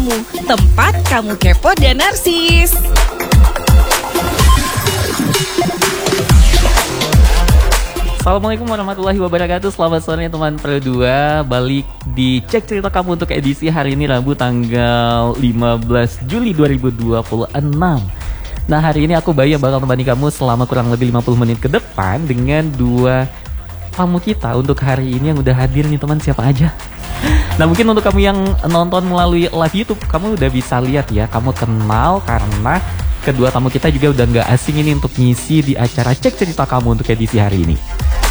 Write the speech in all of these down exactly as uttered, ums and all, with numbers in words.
Kamu, tempat kamu kepo dan narsis. Assalamualaikum warahmatullahi wabarakatuh. Selamat sore teman Pro dua. Balik di Cek Cerita Kamu untuk edisi hari ini Rabu tanggal lima belas Juli dua ribu dua puluh enam. Nah, hari ini aku Bayu bakal temani kamu selama kurang lebih lima puluh menit ke depan dengan dua tamu kita untuk hari ini yang udah hadir nih teman, siapa aja. Nah, mungkin untuk kamu yang nonton melalui live YouTube, kamu udah bisa lihat ya, kamu kenal karena kedua tamu kita juga udah gak asing ini untuk ngisi di acara Cek Cerita Kamu untuk edisi hari ini.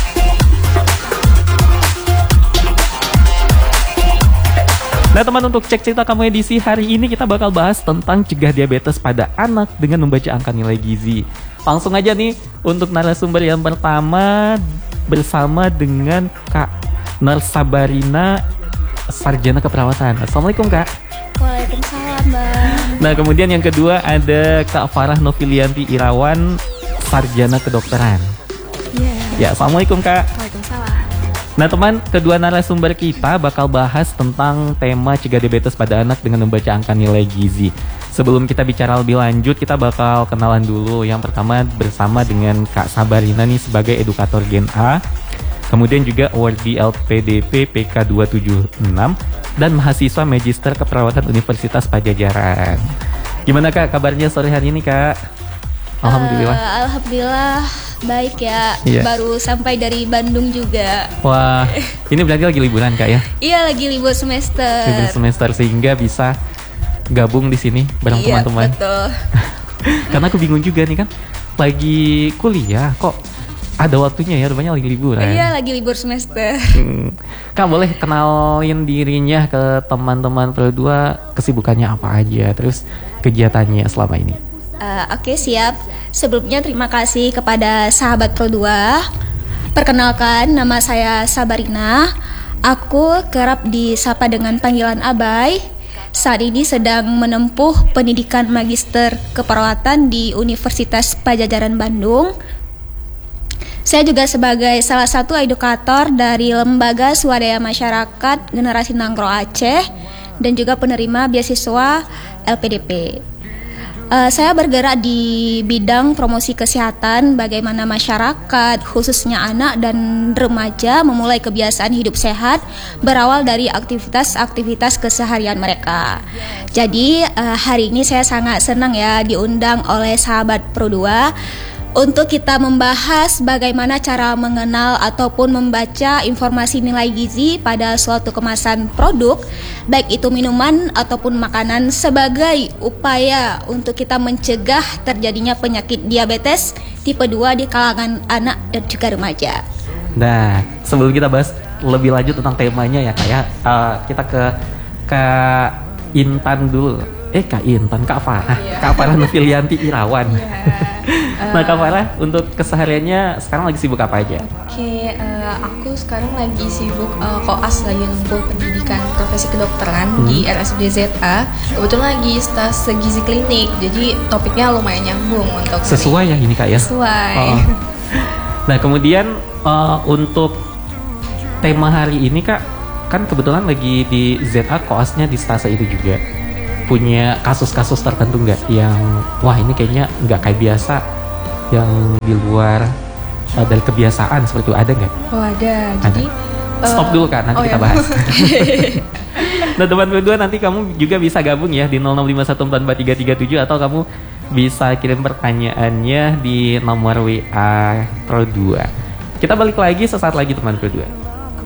Nah teman, untuk Cek Cerita Kamu edisi hari ini kita bakal bahas tentang cegah diabetes pada anak dengan membaca angka nilai gizi. Langsung aja nih untuk narasumber yang pertama bersama dengan Kak Nur Sabarina, Sarjana Keperawatan. Assalamualaikum Kak. Waalaikumsalam Bang. Nah kemudian yang kedua ada Kak Farah Novilianti Irawan, Sarjana Kedokteran. Iya. Ya, Assalamualaikum Kak. Waalaikumsalam. Nah teman, kedua narasumber kita bakal bahas tentang tema cegah diabetes pada anak dengan membaca angka nilai gizi. Sebelum kita bicara lebih lanjut, kita bakal kenalan dulu. Yang pertama bersama dengan Kak Sabarina nih sebagai edukator Gen A, kemudian juga awardee L P D P P K dua tujuh enam dan mahasiswa Magister Keperawatan Universitas Padjadjaran. Gimana Kak kabarnya sore hari ini Kak? Alhamdulillah. Uh, Alhamdulillah baik ya. Iya. Baru sampai dari Bandung juga. Wah, ini berarti lagi liburan Kak ya? Iya, lagi libur semester. Libur semester sehingga bisa gabung di sini bareng Iya, teman-teman. betul. Karena aku bingung juga nih kan, lagi kuliah kok ada waktunya ya, rupanya lagi liburan. Iya, lagi libur semester. Hmm. Kak boleh kenalin dirinya ke teman-teman Pro dua, kesibukannya apa aja, terus kegiatannya selama ini. Uh, Oke, okay, siap. Sebelumnya terima kasih kepada sahabat Pro dua. Perkenalkan, nama saya Sabarina. Aku kerap disapa dengan panggilan Abai. Saat ini sedang menempuh pendidikan Magister Keperawatan di Universitas Padjadjaran Bandung. Saya juga sebagai salah satu edukator dari Lembaga Swadaya Masyarakat Generasi Nanggroe Aceh dan juga penerima beasiswa L P D P. Uh, saya bergerak di bidang promosi kesehatan, bagaimana masyarakat, khususnya anak dan remaja, memulai kebiasaan hidup sehat berawal dari aktivitas-aktivitas keseharian mereka. Jadi uh, hari ini saya sangat senang ya diundang oleh sahabat Pro dua untuk kita membahas bagaimana cara mengenal ataupun membaca informasi nilai gizi pada suatu kemasan produk, baik itu minuman ataupun makanan, sebagai upaya untuk kita mencegah terjadinya penyakit diabetes tipe dua di kalangan anak dan juga remaja. Nah, sebelum kita bahas lebih lanjut tentang temanya ya Kak ya, uh, kita ke Kak Intan dulu. Eh Kak Intan, Kak Farah, iya. Kak Farah Novilianti Irawan. Iya. Nah Kak Farah, untuk kesehariannya sekarang lagi sibuk apa aja? Oke, uh, aku sekarang lagi sibuk uh, koas, lagi nempuh pendidikan profesi kedokteran hmm. di R S U D Z A. Kebetulan lagi stase gizi klinik, jadi topiknya lumayan nyambung untuk sesuai ya ini Kak ya? Sesuai. Oh. Nah kemudian uh, untuk tema hari ini Kak, kan kebetulan lagi di Z A koasnya di stase itu juga. Punya kasus-kasus tertentu nggak yang wah ini kayaknya nggak kayak biasa, yang di luar uh, dari kebiasaan seperti itu, ada nggak? Oh ada, ada. jadi stop uh, dulu Kak, nanti oh kita ya. bahas. Nah teman berdua, nanti kamu juga bisa gabung ya di nol enam lima satu empat empat tiga tiga tujuh, atau kamu bisa kirim pertanyaannya di nomor W A Pro dua. Kita balik lagi sesaat lagi teman Pro dua.